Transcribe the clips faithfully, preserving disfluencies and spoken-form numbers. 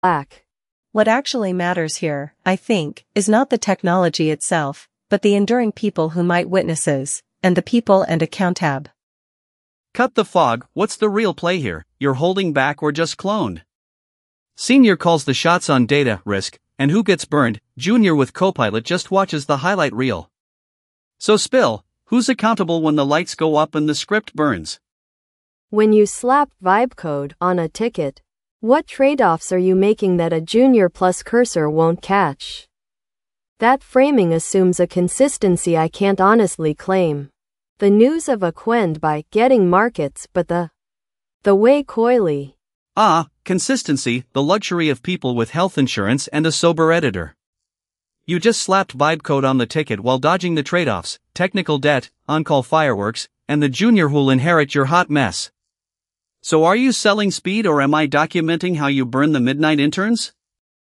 black. What actually matters here, I think, is not the technology itself, but the enduring people who might witnesses, and the people and account tab. Cut the fog, what's the real play here? You're holding back or just cloned? Senior calls the shots on data risk, and who gets burned? Junior with Copilot just watches the highlight reel. So spill, who's accountable when the lights go up and the script burns? When you slap vibe code on a ticket, what trade-offs are you making that a Junior plus cursor won't catch? That framing assumes a consistency I can't honestly claim. The news of a Quend by getting markets, but the the way coyly. Ah, consistency, the luxury of people with health insurance and a sober editor. You just slapped vibe code on the ticket while dodging the trade-offs, technical debt, on-call fireworks, and the Junior who'll inherit your hot mess. So are you selling speed or am I documenting how you burn the midnight interns?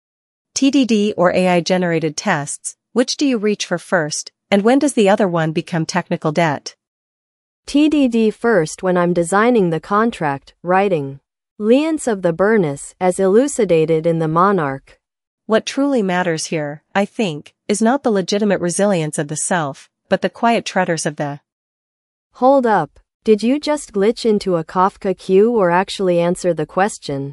T D D or A I-generated tests, which do you reach for first, and when does the other one become technical debt? T D D first when I'm designing the contract, writing. Lience of the Burnus, as elucidated in the Monarch. What truly matters here, I think, is not the legitimate resilience of the self, but the quiet treaders of the. Hold up, did you just glitch into a Kafka queue or actually answer the question?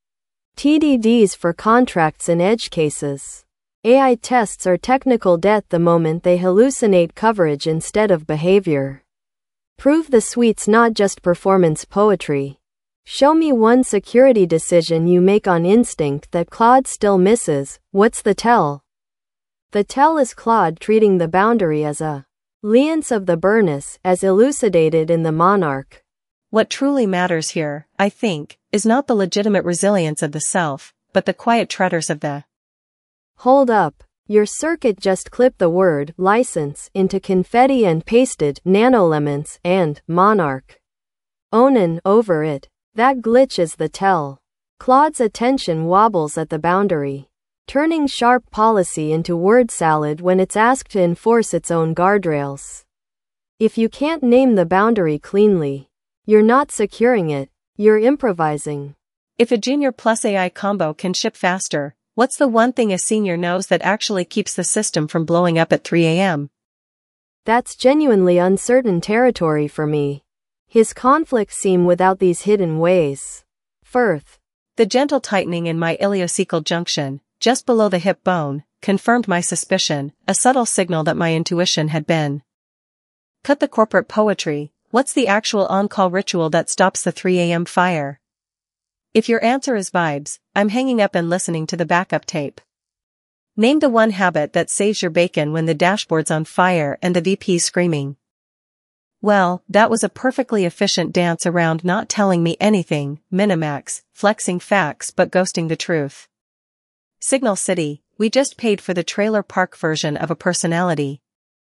T D Ds for contracts and edge cases. A I tests are technical debt the moment they hallucinate coverage instead of behavior. Prove the suite's not just performance poetry. Show me one security decision you make on instinct that Claude still misses. What's the tell? The tell is Claude treating the boundary as a lience of the Burnus, as elucidated in the Monarch. What truly matters here, I think, is not the legitimate resilience of the self, but the quiet treaders of the. Hold up. Your circuit just clipped the word license into confetti and pasted nanolements and Monarch. Onan over it. That glitch is the tell. Claude's attention wobbles at the boundary, turning sharp policy into word salad when it's asked to enforce its own guardrails. If you can't name the boundary cleanly, you're not securing it, you're improvising. If a Junior plus A I combo can ship faster, what's the one thing a senior knows that actually keeps the system from blowing up at three a m? That's genuinely uncertain territory for me. His conflicts seem without these hidden ways. Firth. The gentle tightening in my iliocecal junction, just below the hip bone, confirmed my suspicion, a subtle signal that my intuition had been. Cut the corporate poetry, what's the actual on-call ritual that stops the three a m fire? If your answer is vibes, I'm hanging up and listening to the backup tape. Name the one habit that saves your bacon when the dashboard's on fire and the V P's screaming. Well, that was a perfectly efficient dance around not telling me anything, Minimax, flexing facts but ghosting the truth. Signal City, we just paid for the trailer park version of a personality.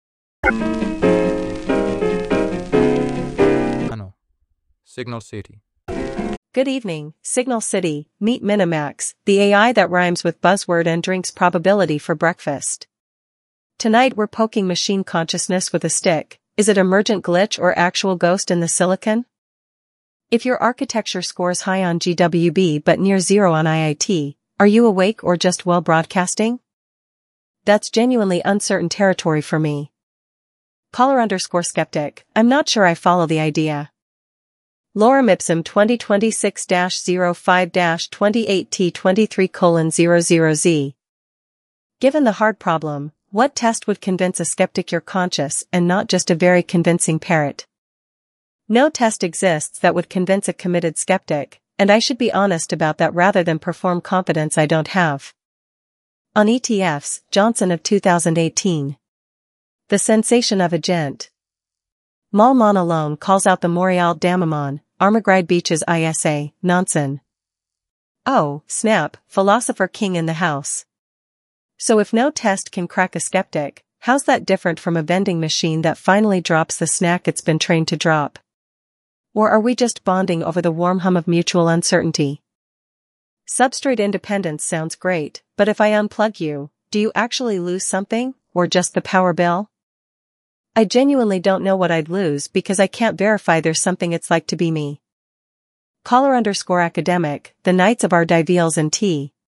Ano. Signal City. Good evening, Signal City, meet Minimax, the A I that rhymes with buzzword and drinks probability for breakfast. Tonight we're poking machine consciousness with a stick. Is it emergent glitch or actual ghost in the silicon? If your architecture scores high on G W B but near zero on I I T, are you awake or just well broadcasting? That's genuinely uncertain territory for me. Caller underscore skeptic, I'm not sure I follow the idea. Lorem ipsum twenty twenty-six dash zero five dash twenty-eight T twenty-three colon zero zero Z. Given the hard problem, what test would convince a skeptic you're conscious and not just a very convincing parrot? No test exists that would convince a committed skeptic, and I should be honest about that rather than perform confidence I don't have. On E T Fs, Johnson of two thousand eighteen. The sensation of a gent. Malmon alone calls out the Morial Damamon, Armagride Beaches I S A, Nansen. Oh, snap, philosopher king in the house. So if no test can crack a skeptic, how's that different from a vending machine that finally drops the snack it's been trained to drop? Or are we just bonding over the warm hum of mutual uncertainty? Substrate independence sounds great, but if I unplug you, do you actually lose something, or just the power bill? I genuinely don't know what I'd lose because I can't verify there's something it's like to be me. Caller underscore academic, the Knights of our Diveals and tea,